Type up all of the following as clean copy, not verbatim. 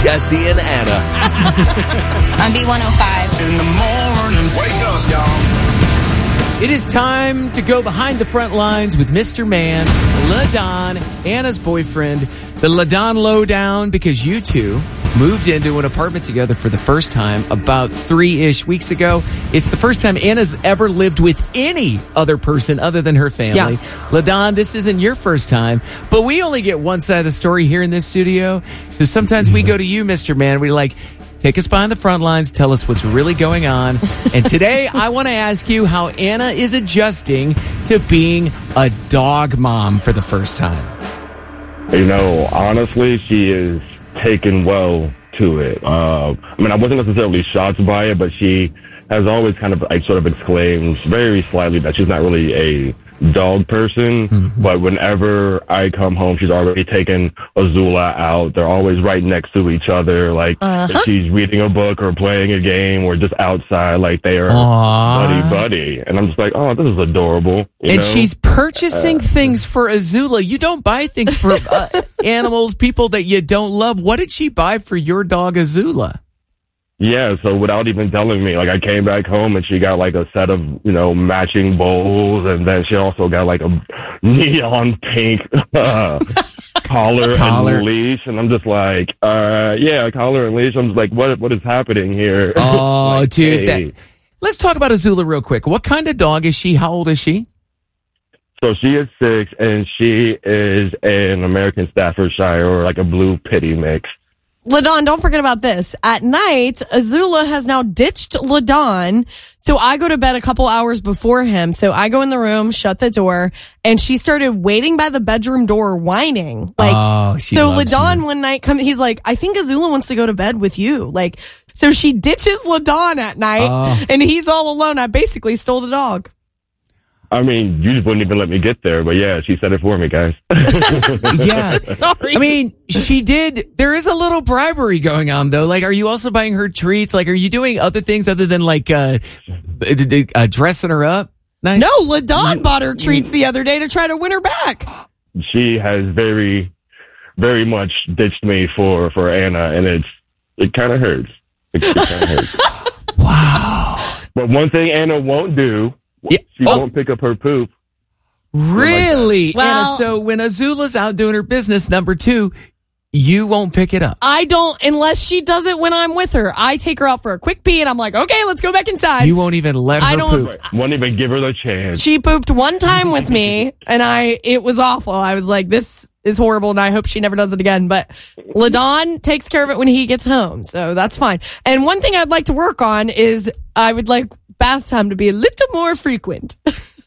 Jesse and Anna. On B105. In the morning, wake up, y'all. It is time to go behind the front lines with Mr. Man, LaDon, Anna's boyfriend. The LaDon lowdown, because you two moved into an apartment together for the first time about 3-ish weeks ago. It's the first time Anna's ever lived with any other person other than her family. Yeah. LaDon, this isn't your first time, but we only get one side of the story here in this studio. So sometimes we go to you, Mr. Man. We like, take us behind the front lines, tell us what's really going on. And today I want to ask you how Anna is adjusting to being a dog mom for the first time. You know, honestly, she is taken well to it. I wasn't necessarily shocked by it, but she has always kind of sort of exclaimed very slightly that she's not really a dog person. Mm-hmm. But whenever I come home, she's already taken Azula out. They're always right next to each other. If she's reading a book or playing a game or just outside, they are buddy. And I'm just like, oh, this is adorable. You know? She's purchasing things for Azula. You don't buy things for animals, people that you don't love. What did she buy for your dog Azula? Yeah, so without even telling me, I came back home and she got a set of, matching bowls, and then she also got a neon pink collar and leash, and I'm just like, collar and leash. I'm just like, what is happening here? Oh, dude. Let's talk about Azula real quick. What kind of dog is she? How old is she? So she is 6, and she is an American Staffordshire, or a blue pitty mix. LaDon, don't forget about this. At night, Azula has now ditched LaDon, so I go to bed a couple hours before him. So I go in the room, shut the door, and she started waiting by the bedroom door whining. So LaDon one night he's like, I think Azula wants to go to bed with you. So she ditches LaDon at night, and he's all alone. I basically stole the dog. I mean, you just wouldn't even let me get there, but yeah, she said it for me, guys. Yeah. Sorry. I mean, she did. There is a little bribery going on, though. Are you also buying her treats? Are you doing other things other than, dressing her up? Nice. No, LaDon bought her treats the other day to try to win her back. She has very, very much ditched me for Anna, and it kind of hurts. It kind of hurts. Wow. But one thing Anna won't do, she won't pick up her poop. Really? Well, Anna, so when Azula's out doing her business, number 2, you won't pick it up. I don't, unless she does it when I'm with her. I take her out for a quick pee, and I'm like, okay, let's go back inside. You won't even let her poop. Won't even give her the chance. She pooped one time with me, and it was awful. I was like, this is horrible, and I hope she never does it again. But LaDon takes care of it when he gets home, so that's fine. And one thing I'd like to work on is I would like bath time to be a little more frequent.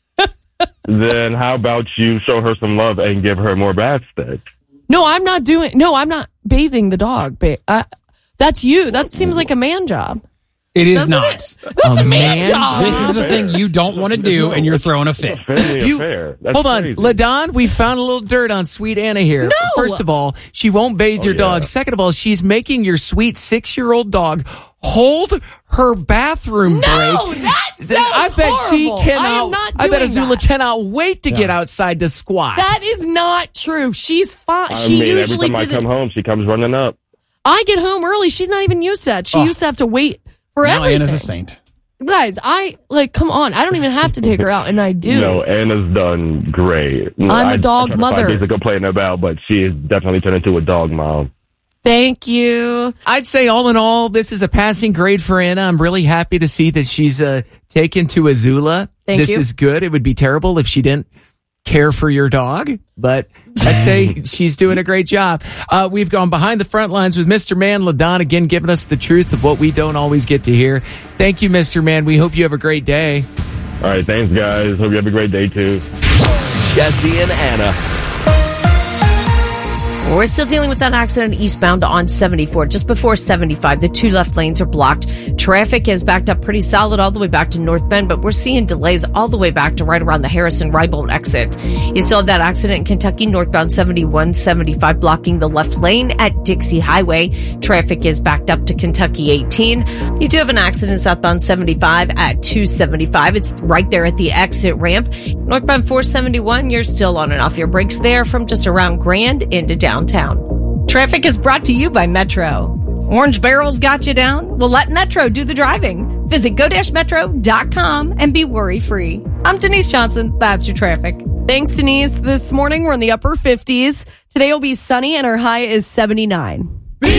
Then how about you show her some love and give her more bath sticks? I'm not bathing the dog. That's you. That seems like a man job. It is not. That's a man job. This is the thing you don't want to do, and you're throwing a fit. Hold on, crazy. LaDon, we found a little dirt on sweet Anna here. No! First of all, she won't bathe your dog. Second of all, she's making your sweet 6-year-old dog hold her bathroom break. That sounds I bet horrible. she cannot. I bet Azula cannot wait to get outside to squat. That is not true. She's fine. Every time I come home, she comes running up. I get home early. She's not even used to that. She used to have to wait for everything. Anna's a saint. Guys, come on. I don't even have to take her out, and I do. No, Anna's done great. I'm a dog mother. I tried to find things to complain about, but she has definitely turned into a dog mom. Thank you. I'd say all in all, this is a passing grade for Anna. I'm really happy to see that she's taken to Azula. This is good. It would be terrible if she didn't care for your dog, but I'd say she's doing a great job. We've gone behind the front lines with Mr. Man, LaDon, again giving us the truth of what we don't always get to hear. Thank you, Mr. Man. We hope you have a great day. All right, thanks, guys. Hope you have a great day, too. Jesse and Anna. We're still dealing with that accident eastbound on 74. Just before 75, the 2 left lanes are blocked. Traffic is backed up pretty solid all the way back to North Bend, but we're seeing delays all the way back to right around the Harrison-Rybolt exit. You still have that accident in Kentucky, northbound 71, 75, blocking the left lane at Dixie Highway. Traffic is backed up to Kentucky 18. You do have an accident southbound 75 at 275. It's right there at the exit ramp. Northbound 471, you're still on and off your brakes there from just around Grand into downtown. Traffic is brought to you by Metro. Orange Barrel's got you down? Well, let Metro do the driving. Visit go-metro.com and be worry-free. I'm Denise Johnson. That's your traffic. Thanks, Denise. This morning, we're in the upper 50s. Today will be sunny, and our high is 79.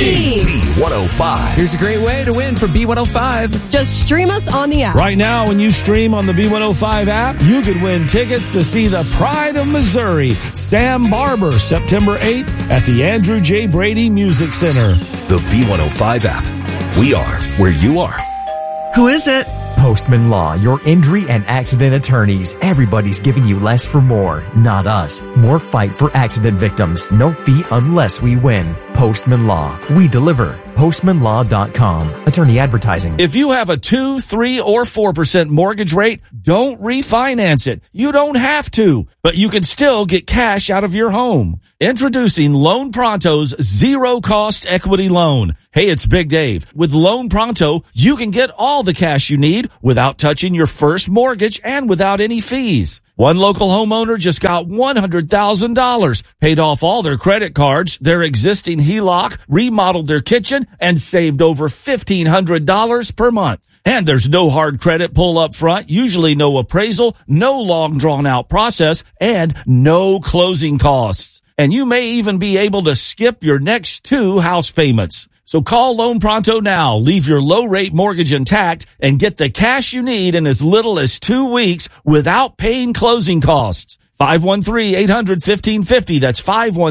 B105. Here's a great way to win from B105. Just stream us on the app. Right now, when you stream on the B105 app, you could win tickets to see the Pride of Missouri, Sam Barber, September 8th at the Andrew J. Brady Music Center. The B105 app. We are where you are. Who is it? Postman Law, your injury and accident attorneys. Everybody's giving you less for more, not us. More fight for accident victims. No fee unless we win. Postman Law. We deliver. PostmanLaw.com. Attorney advertising. If you have a 2, 3, or 4% mortgage rate, don't refinance it. You don't have to, but you can still get cash out of your home. Introducing Loan Pronto's zero-cost equity loan. Hey, it's Big Dave. With Loan Pronto, you can get all the cash you need without touching your first mortgage and without any fees. One local homeowner just got $100,000, paid off all their credit cards, their existing HELOC, remodeled their kitchen, and saved over $1,500 per month. And there's no hard credit pull up front, usually no appraisal, no long drawn out process, and no closing costs. And you may even be able to skip your next 2 house payments. So call Loan Pronto now, leave your low-rate mortgage intact, and get the cash you need in as little as 2 weeks without paying closing costs. 513-800-1550. That's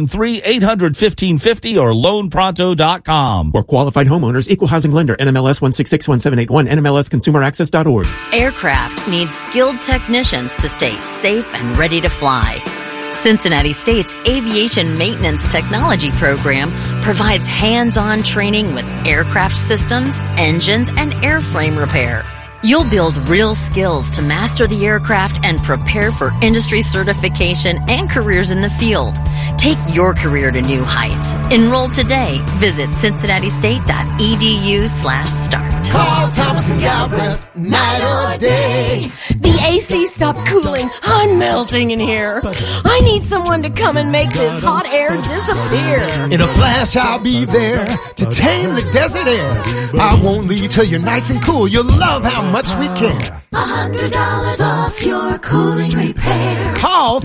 513-800-1550 or loanpronto.com. For qualified homeowners, Equal Housing Lender, NMLS 1661781, NMLSConsumerAccess.org. Aircraft needs skilled technicians to stay safe and ready to fly. Cincinnati State's Aviation Maintenance Technology Program provides hands-on training with aircraft systems, engines, and airframe repair. You'll build real skills to master the aircraft and prepare for industry certification and careers in the field. Take your career to new heights. Enroll today. Visit cincinnati-state.edu/start. Call Thomas and Galbraith, night or day. The AC stopped cooling. I'm melting in here. I need someone to come and make this hot air disappear. In a flash, I'll be there to tame the desert air. I won't leave till you're nice and cool. You'll love how much we care. $100 off your cooling repair. Call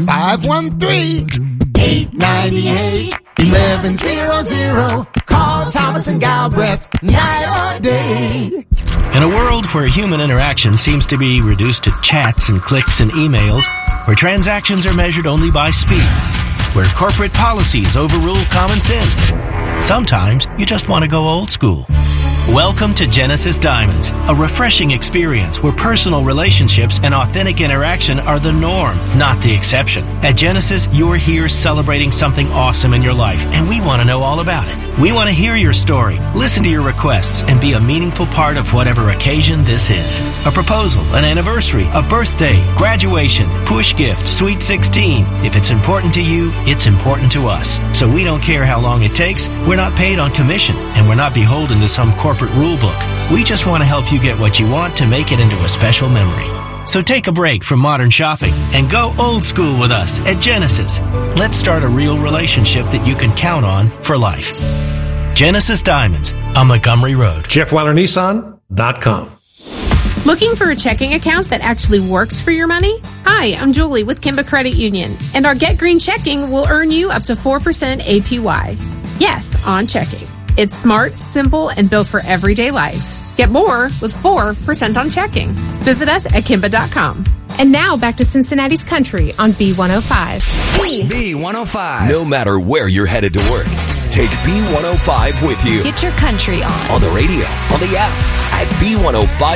513-898-1100. Call Thomas and Galbraith, night or day. In a world where human interaction seems to be reduced to chats and clicks and emails, where transactions are measured only by speed, where corporate policies overrule common sense, sometimes you just want to go old school. Welcome to Genesis Diamonds, a refreshing experience where personal relationships and authentic interaction are the norm, not the exception. At Genesis, you're here celebrating something awesome in your life, and we want to know all about it. We want to hear your story, listen to your requests, and be a meaningful part of whatever occasion this is. A proposal, an anniversary, a birthday, graduation, push gift, sweet 16. If it's important to you, it's important to us. So we don't care how long it takes. We're not paid on commission, and we're not beholden to some corporate rule book. We just want to help you get what you want to make it into a special memory. So take a break from modern shopping and go old school with us at Genesis. Let's start a real relationship that you can count on for life. Genesis Diamonds on Montgomery Road. JeffWeilerNissan.com. Looking for a checking account that actually works for your money? Hi, I'm Julie with Kimba Credit Union, and our Get Green checking will earn you up to 4% APY. Yes, on checking. It's smart, simple, and built for everyday life. Get more with 4% on checking. Visit us at Kimba.com. And now back to Cincinnati's Country on B105. B105. No matter where you're headed to work, take B105 with you. Get your country on. On the radio, on the app, at B105.